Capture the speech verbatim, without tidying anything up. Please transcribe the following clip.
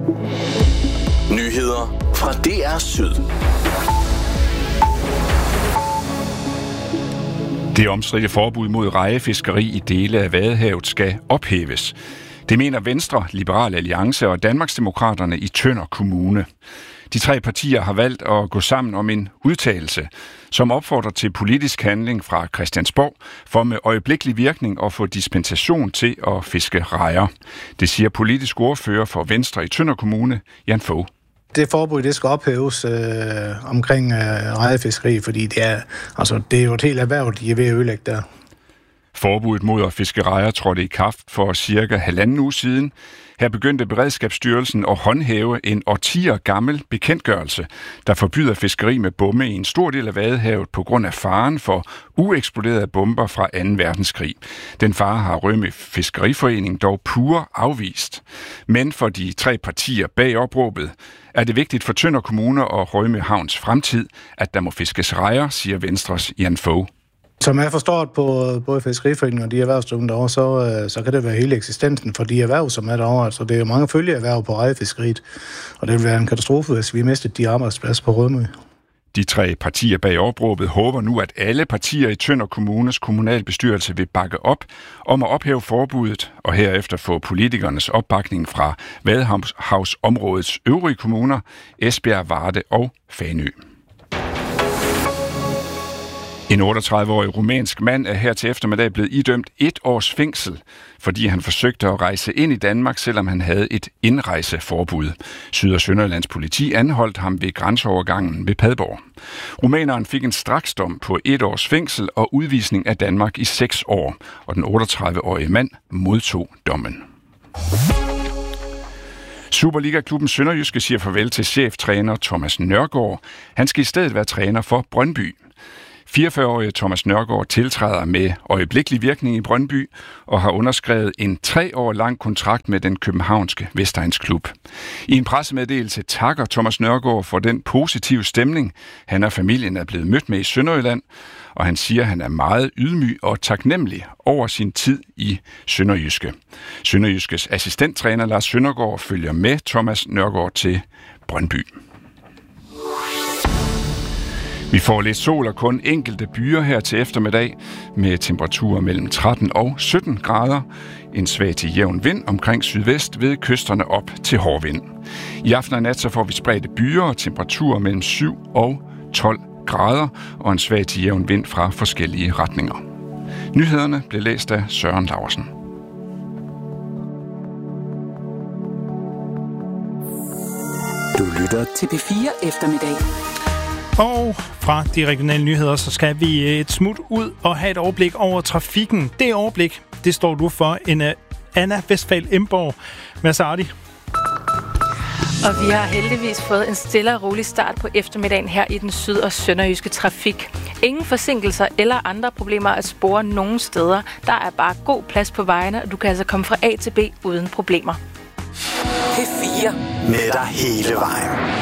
Nyheder fra D R Syd. Det omstridte forbud mod rejefiskeri i dele af Vadehavet skal ophæves. Det mener Venstre, Liberal Alliance og Danmarksdemokraterne i Tønder Kommune. De tre partier har valgt at gå sammen om en udtalelse, som opfordrer til politisk handling fra Christiansborg for med øjeblikkelig virkning at få dispensation til at fiske rejer. Det siger politisk ordfører for Venstre i Tønder Kommune, Jan Fogh. Det forbud, det skal ophæves øh, omkring øh, rejefiskeri, fordi det er, altså, det er jo et helt erhverv, de er ved at ødelægge der. Forbuddet mod at fiske rejer trådte i kraft for cirka halvanden uge siden. Her begyndte Beredskabsstyrelsen at håndhæve en årtier gammel bekendtgørelse, der forbyder fiskeri med bomme i en stor del af Vadehavet på grund af faren for ueksploderede bomber fra anden verdenskrig. Den fare har Rømø Fiskeriforening dog pure afvist. Men for de tre partier bag opråbet er det vigtigt for Tønder Kommune og Rømø Havns fremtid, at der må fiskes rejer, siger Venstres Jan Fogh. Som jeg forstår på både Fiskeriforeningen og de erhvervsdrivende derovre, så, så kan det være hele eksistensen for de erhverv, som er derovre. Altså, det er jo mange følgeerhverv på rejefiskeriet, og det vil være en katastrofe, hvis vi mister de arbejdspladser på Rømø. De tre partier bag opråbet håber nu, at alle partier i Tønder Kommunes kommunalbestyrelse vil bakke op om at ophæve forbuddet, og herefter få politikernes opbakning fra Vadehavsområdets øvrige kommuner, Esbjerg, Varde og Fanø. En otteogtredive-årig rumænsk mand er her til eftermiddag blevet idømt et års fængsel, fordi han forsøgte at rejse ind i Danmark, selvom han havde et indrejseforbud. Syd- og Sønderjyllands politi anholdt ham ved grænseovergangen ved Padborg. Rumæneren fik en straksdom på et års fængsel og udvisning af Danmark i seks år, og den otteogtredive-årige mand modtog dommen. Superliga-klubben Sønderjyske siger farvel til cheftræner Thomas Nørgaard. Han skal i stedet være træner for Brøndby. fireogfyrre-årige Thomas Nørgaard tiltræder med øjeblikkelig virkning i Brøndby og har underskrevet en tre år lang kontrakt med den københavnske Vestegnsklub. I en pressemeddelelse takker Thomas Nørgaard for den positive stemning, han og familien er blevet mødt med i Sønderjylland, og han siger, at han er meget ydmyg og taknemmelig over sin tid i Sønderjyske. Sønderjyskes assistenttræner Lars Søndergaard følger med Thomas Nørgaard til Brøndby. Vi får lidt sol og kun enkelte byer her til eftermiddag med temperaturer mellem tretten og sytten grader. En svag til jævn vind omkring sydvest ved kysterne op til hård vind. I aften og nat så får vi spredte byer og temperaturer mellem syv og tolv grader og en svag til jævn vind fra forskellige retninger. Nyhederne blev læst af Søren Laursen. Du lytter til P fire eftermiddag. Og fra de regionale nyheder, så skal vi et smut ud og have et overblik over trafikken. Det overblik, det står du for, en Anna Vestfald Emborg. Masardi. Og vi har heldigvis fået en stille og rolig start på eftermiddagen her i den syd- og sønderjyske trafik. Ingen forsinkelser eller andre problemer at spore nogen steder. Der er bare god plads på vejene, og du kan altså komme fra A til B uden problemer. P fire med dig hele vejen.